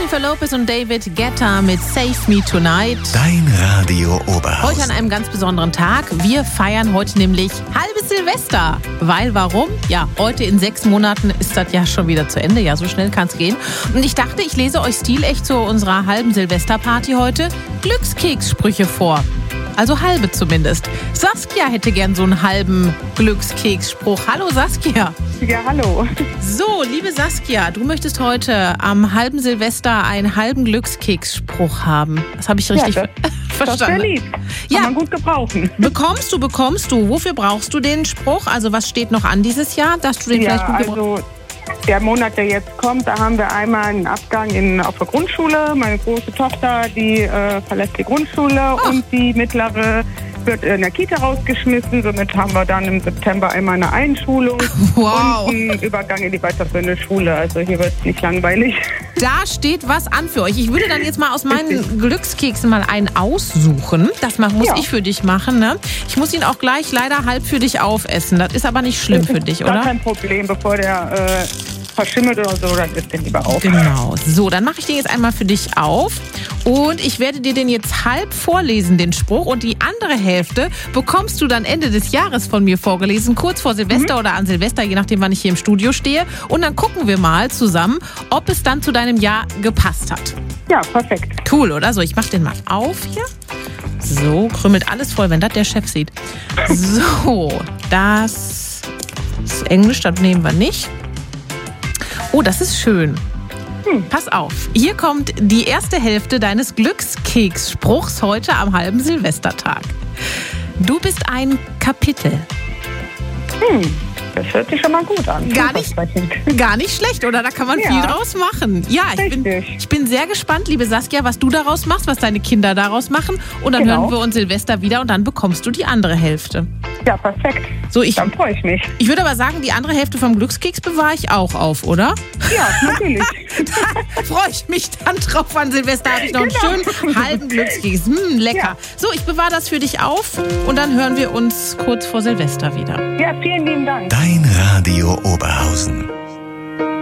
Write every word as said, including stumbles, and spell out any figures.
Jennifer Lopez und David Guetta mit Save Me Tonight. Dein Radio Oberhausen. Heute an einem ganz besonderen Tag. Wir feiern heute nämlich halbes Silvester. Weil, warum? Ja, heute in sechs Monaten ist das ja schon wieder zu Ende. Ja, so schnell kann es gehen. Und ich dachte, ich lese euch stilecht zu unserer halben Silvesterparty heute Glückskekssprüche vor. Also halbe zumindest. Saskia hätte gern so einen halben Glückskeksspruch. Hallo Saskia. Ja, hallo. So, liebe Saskia, du möchtest heute am halben Silvester einen halben Glückskeksspruch haben. Das habe ich richtig ja, das, verstanden. Das ist sehr lieb. Kann ja. man gut gebrauchen. Bekommst du, bekommst du. Wofür brauchst du den Spruch? Also was steht noch an dieses Jahr, dass du den ja, vielleicht gut gebrauchst? Also der Monat, der jetzt kommt, da haben wir einmal einen Abgang in, auf der Grundschule. Meine große Tochter, die äh, verlässt die Grundschule. Ach. Und die mittlere wird in der Kita rausgeschmissen. Somit haben wir dann im September einmal eine Einschulung wow. und einen Übergang in die weiterführende Schule. Also hier wird es nicht langweilig. Da steht was an für euch. Ich würde dann jetzt mal aus meinen Glückskeksen mal einen aussuchen. Das muss ja. ich für dich machen. Ne? Ich muss ihn auch gleich leider halb für dich aufessen. Das ist aber nicht schlimm für dich, oder? Gar kein Problem, bevor der äh, verschimmelt oder so, dann isst den lieber auf. Genau. So, dann mache ich den jetzt einmal für dich auf. Und ich werde dir den jetzt halb vorlesen, den Spruch. Und die andere Hälfte bekommst du dann Ende des Jahres von mir vorgelesen, kurz vor Silvester mhm. oder an Silvester, je nachdem, wann ich hier im Studio stehe. Und dann gucken wir mal zusammen, ob es dann zu deinem Jahr gepasst hat. Ja, perfekt. Cool, oder? So, ich mache den mal auf hier. So, krümmelt alles voll, wenn das der Chef sieht. So, das ist Englisch, das nehmen wir nicht. Oh, das ist schön. Hm. Pass auf, hier kommt die erste Hälfte deines Glückskeksspruchs heute am halben Silvestertag. Du bist ein Kapitel. Hm, das hört sich schon mal gut an. Gar nicht, gar nicht schlecht, oder? Da kann man ja. viel draus machen. Ja, ich bin, ich bin sehr gespannt, liebe Saskia, was du daraus machst, was deine Kinder daraus machen. Und dann genau. hören wir uns Silvester wieder und dann bekommst du die andere Hälfte. Ja, perfekt. So, ich, dann freue ich mich. Ich würde aber sagen, die andere Hälfte vom Glückskeks bewahre ich auch auf, oder? Ja, natürlich. Da freue ich mich dann drauf. An Silvester habe ich noch genau. einen schönen halben Glückskeks. Hm, lecker. Ja. So, ich bewahre das für dich auf und dann hören wir uns kurz vor Silvester wieder. Ja, vielen lieben Dank. Dein Radio Oberhausen.